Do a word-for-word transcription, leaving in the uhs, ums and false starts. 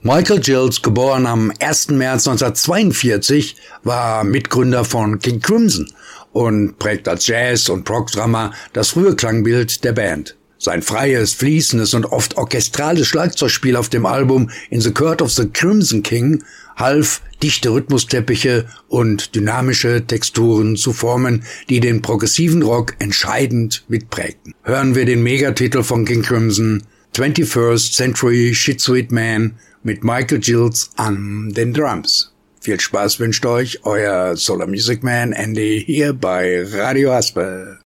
Michael Gills, geboren am ersten März neunzehnhundertzweiundvierzig, war Mitgründer von King Crimson und prägt als Jazz- und Prog-Drummer das frühe Klangbild der Band. Sein freies, fließendes und oft orchestrales Schlagzeugspiel auf dem Album In the Court of the Crimson King half, dichte Rhythmusteppiche und dynamische Texturen zu formen, die den progressiven Rock entscheidend mitprägten. Hören wir den Megatitel von King Crimson, twenty-first Century Shitsuite Man, mit Michael Gills an den Drums. Viel Spaß wünscht euch euer Solar Music Man Andy hier bei Radio Haspe.